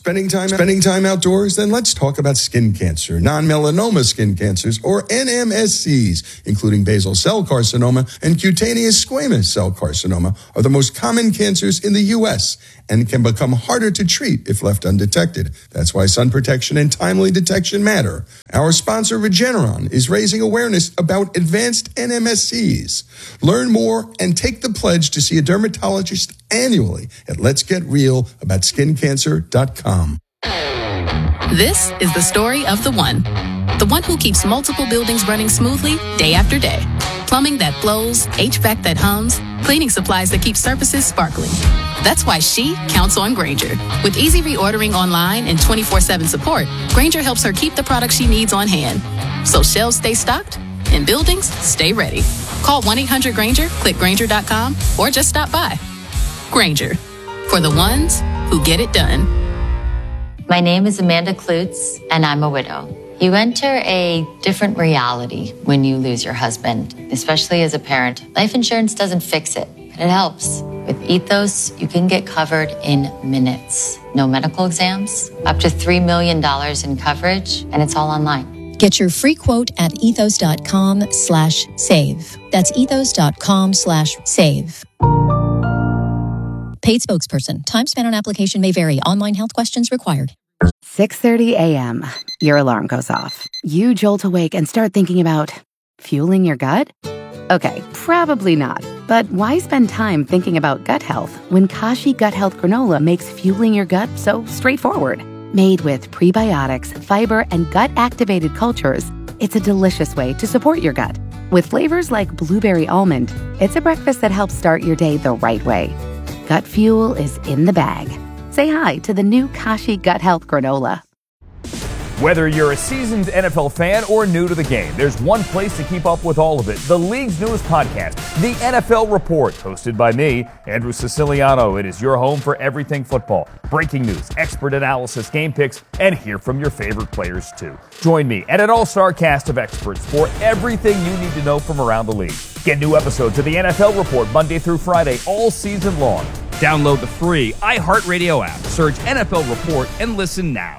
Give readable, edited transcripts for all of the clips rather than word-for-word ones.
Spending time outdoors? Then let's talk about skin cancer, non-melanoma skin cancers, or NMSCs, including basal cell carcinoma and cutaneous squamous cell carcinoma, are the most common cancers in the U.S. and can become harder to treat if left undetected. That's why sun protection and timely detection matter. Our sponsor, Regeneron, is raising awareness about advanced NMSCs. Learn more and take the pledge to see a dermatologist annually at letsgetrealaboutSkinCancer.com. This is the story of the one who keeps multiple buildings running smoothly day after day. Plumbing that flows, HVAC that hums, cleaning supplies that keep surfaces sparkling. That's why she counts on Grainger. With easy reordering online and 24/7 support, Grainger helps her keep the products she needs on hand. So shelves stay stocked and buildings stay ready. Call 1-800-GRAINGER, click Grainger.com, or just stop by. Grainger, for the ones who get it done. My name is Amanda Klutz, and I'm a widow. You enter a different reality when you lose your husband, especially as a parent. Life insurance doesn't fix it, but it helps. With Ethos, you can get covered in minutes. No medical exams, up to $3 million in coverage, and it's all online. Get your free quote at ethos.com/save. That's ethos.com/save. Paid spokesperson. Time spent on application may vary. Online health questions required. 6:30 a.m. Your alarm goes off. You jolt awake and start thinking about fueling your gut? Okay, probably not. But why spend time thinking about gut health when Kashi Gut Health Granola makes fueling your gut so straightforward? Made with prebiotics, fiber, and gut-activated cultures, it's a delicious way to support your gut. With flavors like blueberry almond, it's a breakfast that helps start your day the right way. Gut fuel is in the bag. Say hi to the new Kashi Gut Health Granola. Whether you're a seasoned NFL fan or new to the game, there's one place to keep up with all of it. The league's newest podcast, The NFL Report, hosted by me, Andrew Siciliano. It is your home for everything football. Breaking news, expert analysis, game picks, and hear from your favorite players too. Join me and an all-star cast of experts for everything you need to know from around the league. Get new episodes of The NFL Report Monday through Friday all season long. Download the free iHeartRadio app. Search NFL Report and listen now.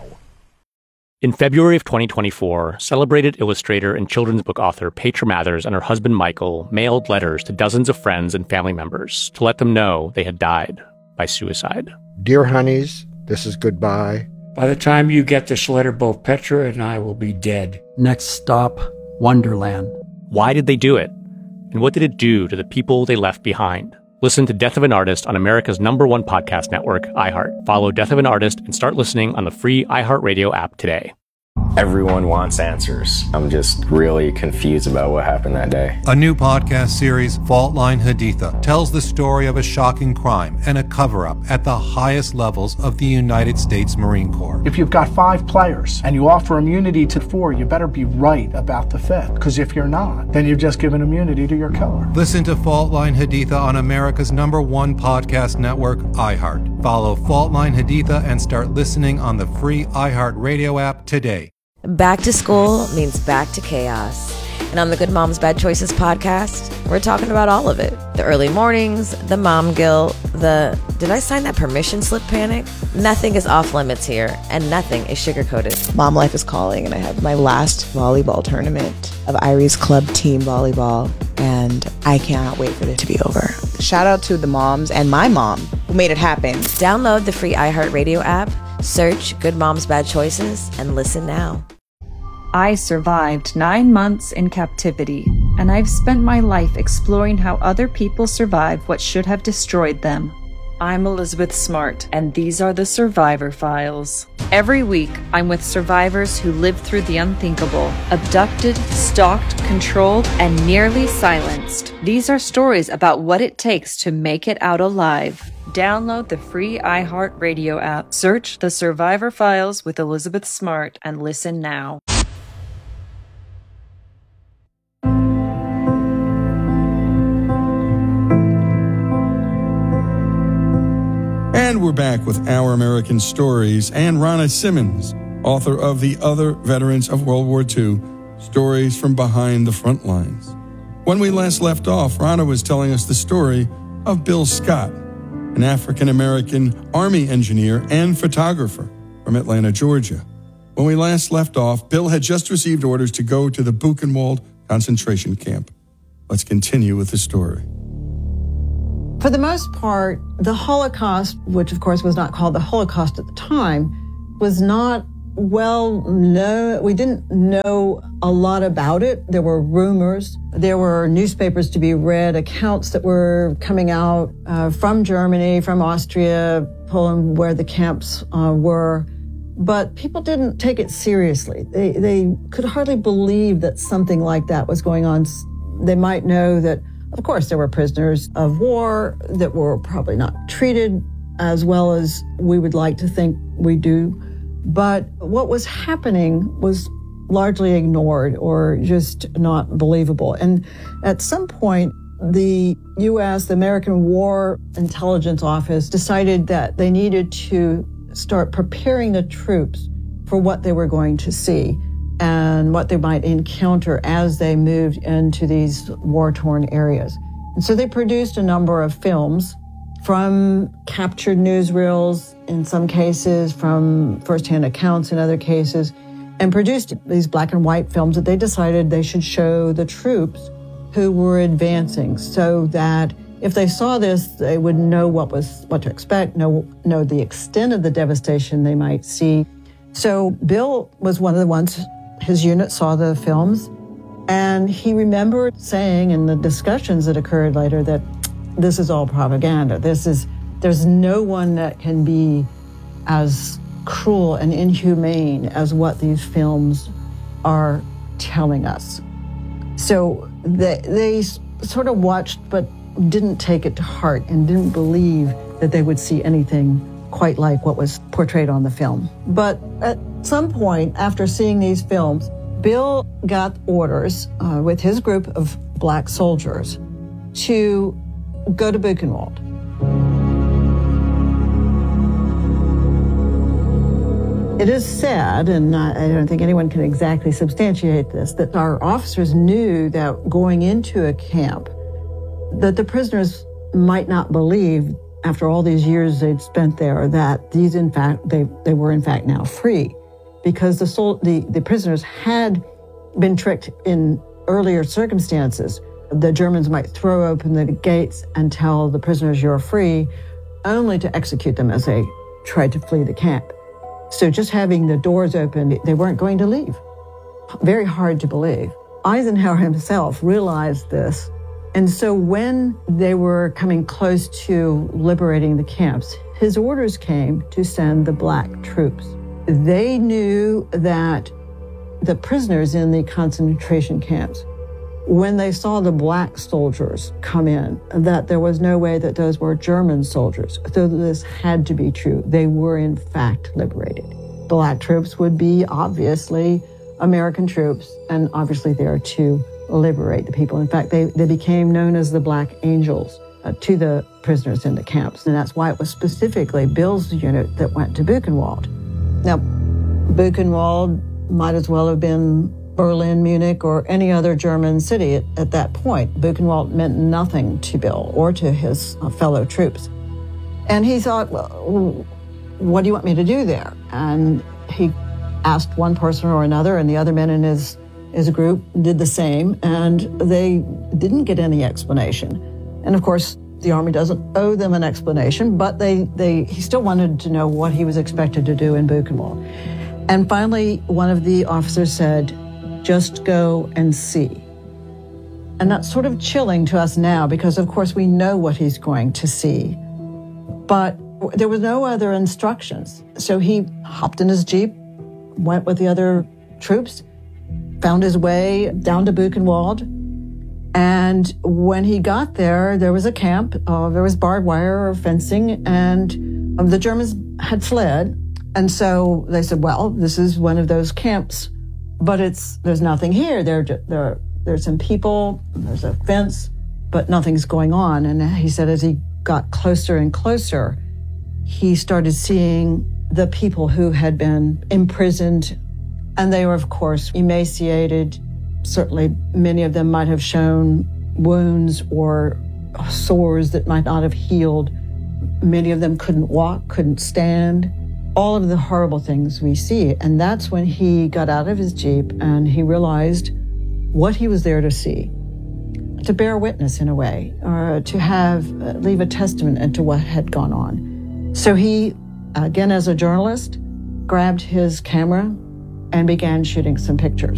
In February of 2024, celebrated illustrator and children's book author Petra Mathers and her husband Michael mailed letters to dozens of friends and family members to let them know they had died by suicide. Dear honeys, this is goodbye. By the time you get this letter, both Petra and I will be dead. Next stop, Wonderland. Why did they do it? And what did it do to the people they left behind? Listen to Death of an Artist on America's #1 podcast network, iHeart. Follow Death of an Artist and start listening on the free iHeartRadio app today. Everyone wants answers. I'm just really confused about what happened that day. A new podcast series, Fault Line Haditha, tells the story of a shocking crime and a cover-up at the highest levels of the United States Marine Corps. If you've got 5 players and you offer immunity to 4, you better be right about the 5th. Because if you're not, then you've just given immunity to your killer. Listen to Fault Line Haditha on America's #1 podcast network, iHeart. Follow Fault Line Haditha and start listening on the free iHeartRadio app today. Back to school means back to chaos. And on the Good Moms Bad Choices podcast, we're talking about all of it. The early mornings, the mom guilt, the did I sign that permission slip panic? Nothing is off limits here, and nothing is sugar-coated. Mom life is calling, and I have my last volleyball tournament of Irie's Club Team Volleyball, and I cannot wait for it to be over. Shout out to the moms and my mom who made it happen. Download the free iHeartRadio app, search Good Moms Bad Choices, and listen now. I survived 9 months in captivity, and I've spent my life exploring how other people survive what should have destroyed them. I'm Elizabeth Smart, and these are the Survivor Files. Every week, I'm with survivors who lived through the unthinkable, abducted, stalked, controlled, and nearly silenced. These are stories about what it takes to make it out alive. Download the free iHeartRadio app, search The Survivor Files with Elizabeth Smart, and listen now. And we're back with Our American Stories and Ronna Simmons, author of The Other Veterans of World War II, Stories from Behind the Front Lines. When we last left off, Ronna was telling us the story of Bill Scott, an African-American Army engineer and photographer from Atlanta, Georgia. When we last left off, Bill had just received orders to go to the Buchenwald concentration camp. Let's continue with the story. For the most part, the Holocaust, which of course was not called the Holocaust at the time, was not well known. We didn't know a lot about it. There were rumors. There were newspapers to be read, accounts that were coming out from Germany, from Austria, Poland, where the camps were. But people didn't take it seriously. They could hardly believe that something like that was going on. They might know that, of course, there were prisoners of war that were probably not treated as well as we would like to think we do. But what was happening was largely ignored or just not believable. And at some point, the U.S., the American War Intelligence Office, decided that they needed to start preparing the troops for what they were going to see and what they might encounter as they moved into these war-torn areas. And so they produced a number of films from captured newsreels, in some cases, from firsthand accounts in other cases, and produced these black and white films that they decided they should show the troops who were advancing so that if they saw this, they would know what to expect, know the extent of the devastation they might see. So Bill was one of the ones, his unit saw the films, and he remembered saying in the discussions that occurred later that this is all propaganda. There's no one that can be as cruel and inhumane as what these films are telling us. So they sort of watched, but didn't take it to heart and didn't believe that they would see anything quite like what was portrayed on the film. But at some point, after seeing these films, Bill got orders with his group of black soldiers to go to Buchenwald. It is said, and I don't think anyone can exactly substantiate this, that our officers knew that going into a camp, that the prisoners might not believe, after all these years they'd spent there, that these, in fact, they were in fact now free, because the prisoners had been tricked in earlier circumstances. The Germans might throw open the gates and tell the prisoners you're free, only to execute them as they tried to flee the camp. So just having the doors open, they weren't going to leave. Very hard to believe. Eisenhower himself realized this. And so when they were coming close to liberating the camps, his orders came to send the black troops. They knew that the prisoners in the concentration camps, when they saw the black soldiers come in, that there was no way that those were German soldiers. So this had to be true. They were, in fact, liberated. Black troops would be, obviously, American troops, and obviously there to liberate the people. In fact, they became known as the Black Angels to the prisoners in the camps. And that's why it was specifically Bill's unit that went to Buchenwald. Now, Buchenwald might as well have been Berlin, Munich, or any other German city at that point. Buchenwald meant nothing to Bill or to his fellow troops. And he thought, well, what do you want me to do there? And he asked one person or another, and the other men in his group did the same, and they didn't get any explanation. And of course, the Army doesn't owe them an explanation, but he still wanted to know what he was expected to do in Buchenwald. And finally, one of the officers said, just go and see. And that's sort of chilling to us now because, of course, we know what he's going to see. But there was no other instructions. So he hopped in his Jeep, went with the other troops, found his way down to Buchenwald. And when he got there, there was a camp. There was barbed wire or fencing, and the Germans had fled. And so they said, well, this is one of those camps. But there's nothing here. There's some people, there's a fence, but nothing's going on. And he said as he got closer and closer, he started seeing the people who had been imprisoned. And they were, of course, emaciated. Certainly, many of them might have shown wounds or sores that might not have healed. Many of them couldn't walk, couldn't stand. all of the horrible things we see. And that's when he got out of his Jeep and he realized what he was there to see, to bear witness in a way, or to leave a testament into what had gone on. So he, again as a journalist, grabbed his camera and began shooting some pictures.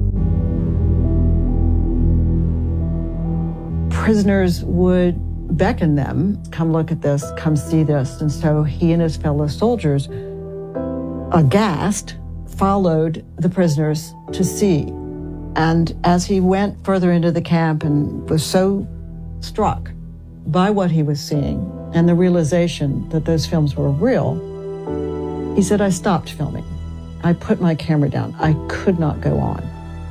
Prisoners would beckon them, come look at this, come see this. And so he and his fellow soldiers, aghast, followed the prisoners to see. And as he went further into the camp and was so struck by what he was seeing and the realization that those films were real, he said, I stopped filming. I put my camera down. I could not go on.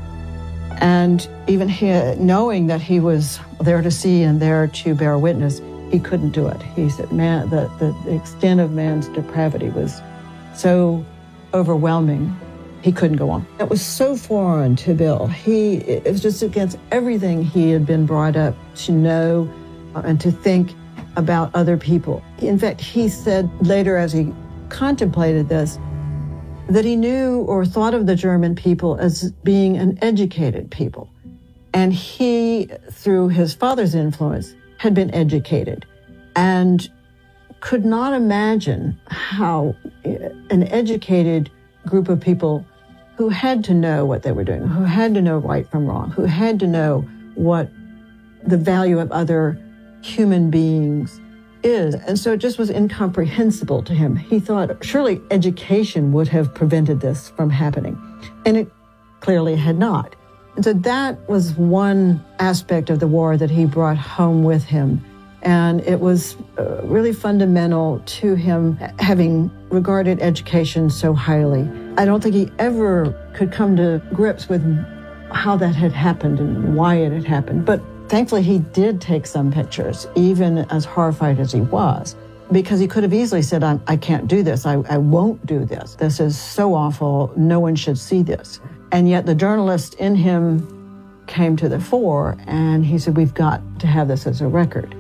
And even he, knowing that he was there to see and there to bear witness, he couldn't do it. He said, man, the extent of man's depravity was so overwhelming, he couldn't go on. It was so foreign to Bill. It was just against everything he had been brought up to know and to think about other people. In fact, he said later as he contemplated this, that he knew or thought of the German people as being an educated people. And he, through his father's influence, had been educated and could not imagine how an educated group of people who had to know what they were doing, who had to know right from wrong, who had to know what the value of other human beings is. And so it just was incomprehensible to him. He thought surely education would have prevented this from happening. And it clearly had not. And so that was one aspect of the war that he brought home with him. And it was really fundamental to him, having regarded education so highly. I don't think he ever could come to grips with how that had happened and why it had happened. But thankfully, he did take some pictures, even as horrified as he was, because he could have easily said, I can't do this. I won't do this. This is so awful. No one should see this. And yet the journalist in him came to the fore, and he said, we've got to have this as a record.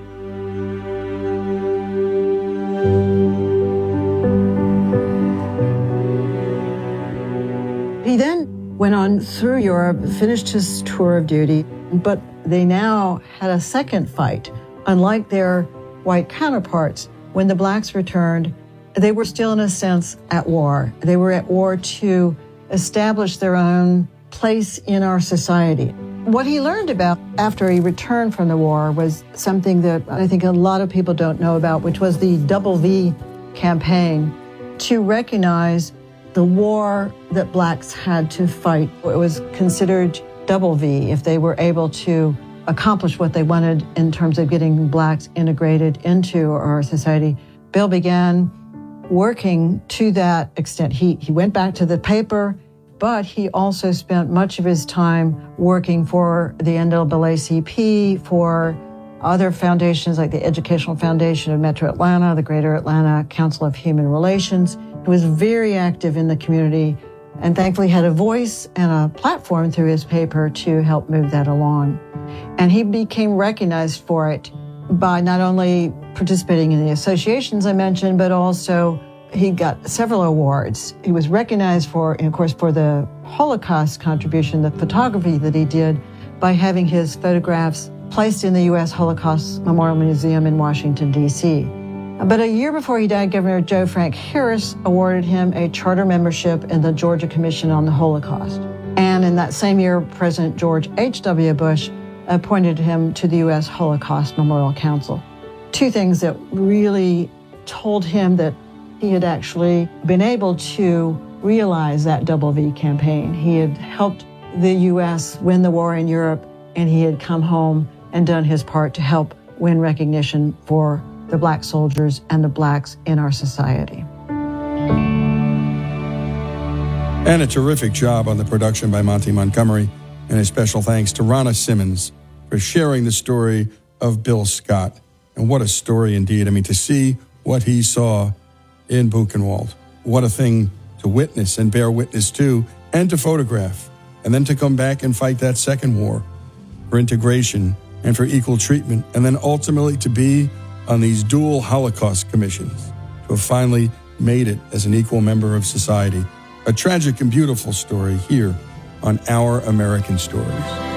He then went on through Europe, finished his tour of duty, but they now had a second fight. Unlike their white counterparts, when the blacks returned, they were still, in a sense, at war. They were at war to establish their own place in our society. What he learned about after he returned from the war was something that I think a lot of people don't know about, which was the Double V campaign to recognize the war that blacks had to fight. It was considered Double V if they were able to accomplish what they wanted in terms of getting blacks integrated into our society. Bill began working to that extent. He went back to the paper, but he also spent much of his time working for the NAACP, for other foundations like the Educational Foundation of Metro Atlanta, the Greater Atlanta Council of Human Relations. He was very active in the community and thankfully had a voice and a platform through his paper to help move that along. And he became recognized for it by not only participating in the associations I mentioned, but also he got several awards. He was recognized for, of course, for the Holocaust contribution, the photography that he did by having his photographs placed in the U.S. Holocaust Memorial Museum in Washington, D.C. But a year before he died, Governor Joe Frank Harris awarded him a charter membership in the Georgia Commission on the Holocaust. And in that same year, President George H.W. Bush appointed him to the U.S. Holocaust Memorial Council. Two things that really told him that he had actually been able to realize that Double V campaign. He had helped the U.S. win the war in Europe, and he had come home and done his part to help win recognition for the black soldiers and the blacks in our society. And a terrific job on the production by Monty Montgomery, and a special thanks to Ronna Simmons for sharing the story of Bill Scott. And what a story indeed. I mean, to see what he saw in Buchenwald. What a thing to witness and bear witness to, and to photograph, and then to come back and fight that second war for integration and for equal treatment, and then ultimately to be on these dual Holocaust commissions, to have finally made it as an equal member of society. A tragic and beautiful story here on Our American Stories.